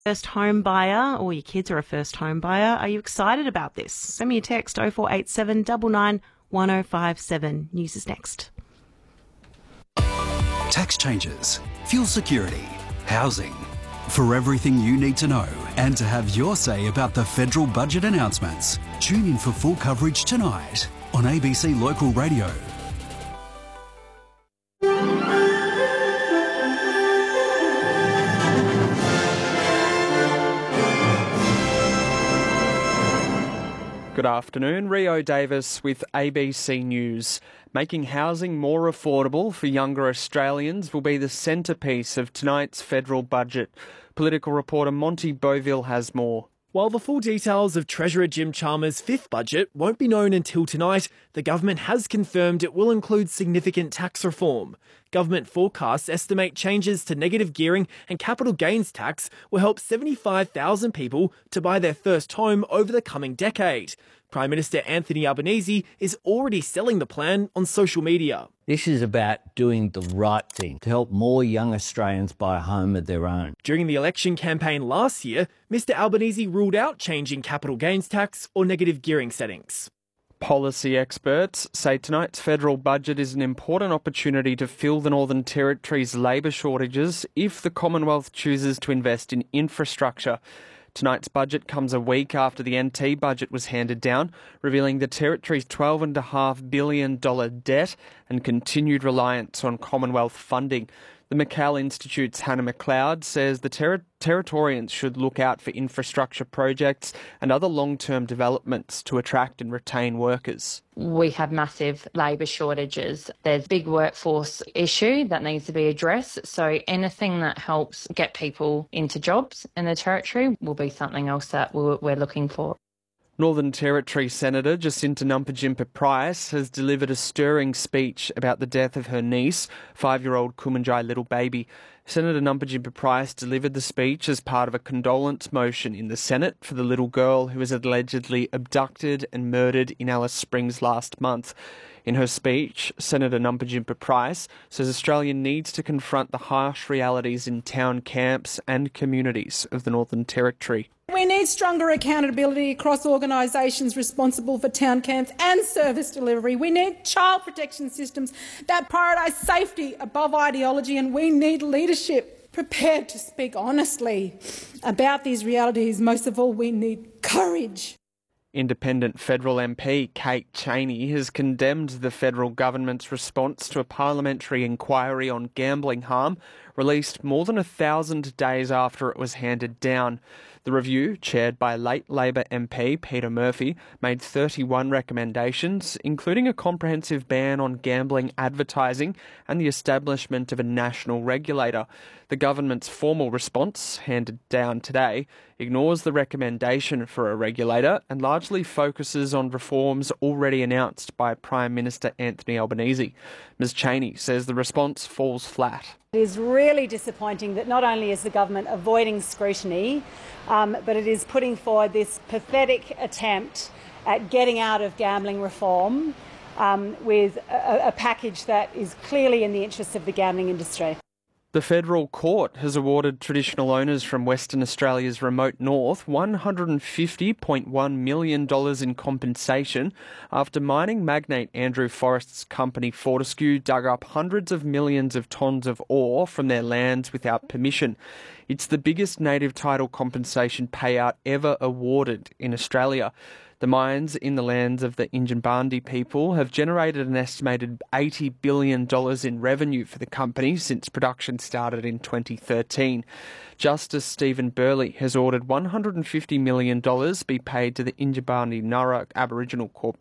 First home buyer, or your kids are a first home buyer, are you excited about this? Send me a text 0487 99 1057. News is next. Tax changes, fuel security, housing. For everything you need to know and to have your say about the federal budget announcements, tune in for full coverage tonight on ABC Local Radio. Good afternoon, Rio Davis with ABC News. Making housing more affordable for younger Australians will be the centrepiece of tonight's federal budget. Political reporter Monty Beauville has more. While the full details of Treasurer Jim Chalmers' fifth budget won't be known until tonight, the government has confirmed it will include significant tax reform. Government forecasts estimate changes to negative gearing and capital gains tax will help 75,000 people to buy their first home over the coming decade. Prime Minister Anthony Albanese is already selling the plan on social media. This is about doing the right thing to help more young Australians buy a home of their own. During the election campaign last year, Mr Albanese ruled out changing capital gains tax or negative gearing settings. Policy experts say tonight's federal budget is an important opportunity to fill the Northern Territory's labour shortages if the Commonwealth chooses to invest in infrastructure. Tonight's budget comes a week after the NT budget was handed down, revealing the Territory's $12.5 billion debt and continued reliance on Commonwealth funding. The McCall Institute's Hannah McLeod says the Territorians should look out for infrastructure projects and other long-term developments to attract and retain workers. We have massive labour shortages. There's a big workforce issue that needs to be addressed. So anything that helps get people into jobs in the Territory will be something else that we're looking for. Northern Territory Senator Jacinta Nampijinpa-Price has delivered a stirring speech about the death of her niece, 5-year-old Kumanjai little baby. Senator Nampijinpa-Price delivered the speech as part of a condolence motion in the Senate for the little girl who was allegedly abducted and murdered in Alice Springs last month. In her speech, Senator Nampijinpa-Price says Australia needs to confront the harsh realities in town camps and communities of the Northern Territory. We need stronger accountability across organisations responsible for town camps and service delivery. We need child protection systems that prioritise safety above ideology, and we need leadership prepared to speak honestly about these realities. Most of all, we need courage. Independent federal MP Kate Chaney has condemned the federal government's response to a parliamentary inquiry on gambling harm released more than 1,000 days after it was handed down. The review, chaired by late Labor MP Peter Murphy, made 31 recommendations, including a comprehensive ban on gambling advertising and the establishment of a national regulator. The government's formal response, handed down today, ignores the recommendation for a regulator and largely focuses on reforms already announced by Prime Minister Anthony Albanese. Ms Chaney says the response falls flat. It is really disappointing that not only is the government avoiding scrutiny, but it is putting forward this pathetic attempt at getting out of gambling reform with a package that is clearly in the interests of the gambling industry. The federal court has awarded traditional owners from Western Australia's remote north $150.1 million in compensation after mining magnate Andrew Forrest's company Fortescue dug up hundreds of millions of tonnes of ore from their lands without permission. It's the biggest native title compensation payout ever awarded in Australia. The mines in the lands of the Yindjibarndi people have generated an estimated $80 billion in revenue for the company since production started in 2013. Justice Stephen Burley has ordered $150 million be paid to the Yindjibarndi Nurra Aboriginal Corporation